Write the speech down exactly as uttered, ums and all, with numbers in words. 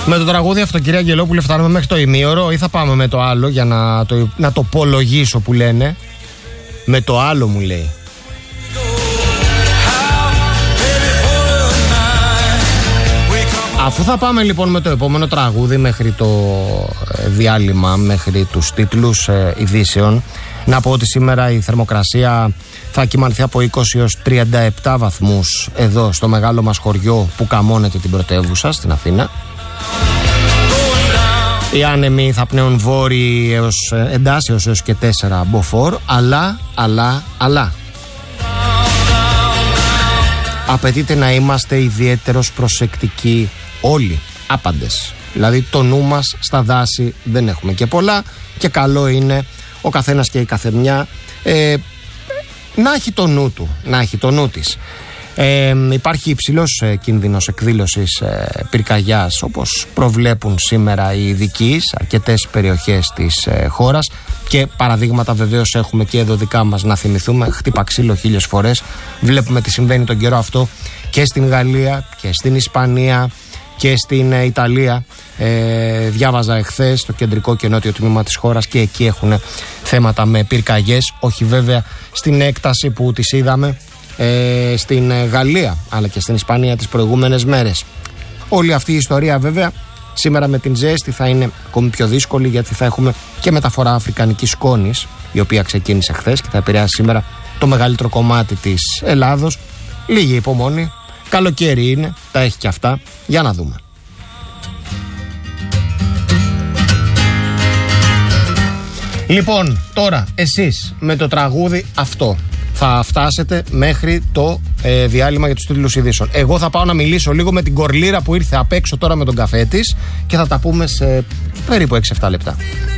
Με το τραγούδι αυτό, κυρία Αγγελόπουλε, φτάνουμε μέχρι το ημίωρο ή θα πάμε με το άλλο για να το, να το απολογήσω που λένε? Με το άλλο μου λέει. Αφού θα πάμε λοιπόν με το επόμενο τραγούδι μέχρι το διάλειμμα, μέχρι τους τίτλους ε, ειδήσεων, να πω ότι σήμερα η θερμοκρασία θα κυμανθεί από είκοσι έως τριάντα επτά βαθμούς εδώ στο μεγάλο μας χωριό που καμώνεται την πρωτεύουσα, στην Αθήνα. Οι άνεμοι θα πνέουν βόρειοι έως εντάσσεως έως και τέσσερα μποφόρ, αλλά, αλλά, αλλά απαιτείται να είμαστε ιδιαίτερος προσεκτικοί όλοι, άπαντες. Δηλαδή το νου μας στα δάση δεν έχουμε και πολλά, και καλό είναι ο καθένας και η καθεμιά ε, να έχει το νου του, να έχει το νου της. Ε, υπάρχει υψηλός ε, κίνδυνος εκδήλωσης ε, πυρκαγιάς, όπως προβλέπουν σήμερα οι ειδικοί σε αρκετές περιοχές της ε, χώρας, και παραδείγματα βεβαίως έχουμε και εδώ δικά μας να θυμηθούμε. Χτύπα ξύλο χίλιες φορές. Βλέπουμε τι συμβαίνει τον καιρό αυτό και στην Γαλλία και στην Ισπανία και στην ε, Ιταλία. Ε, διάβαζα εχθές το κεντρικό και νότιο τμήμα της χώρας, και εκεί έχουν θέματα με πυρκαγιές, όχι βέβαια στην έκταση που τις είδαμε ε, στην Γαλλία αλλά και στην Ισπανία τις προηγούμενες μέρες. Όλη αυτή η ιστορία βέβαια σήμερα με την ζέστη θα είναι ακόμη πιο δύσκολη, γιατί θα έχουμε και μεταφορά αφρικανικής σκόνης, η οποία ξεκίνησε χθες και θα επηρεάσει σήμερα το μεγαλύτερο κομμάτι της Ελλάδος. Λίγη υπομονή, καλοκαίρι είναι, τα έχει και αυτά, για να δούμε. Λοιπόν, τώρα εσείς με το τραγούδι αυτό θα φτάσετε μέχρι το ε, διάλειμμα για τους τίτλους ειδήσεων. Εγώ θα πάω να μιλήσω λίγο με την Κορλήρα που ήρθε απ' έξω τώρα με τον καφέ της, και θα τα πούμε σε περίπου έξι εφτά λεπτά.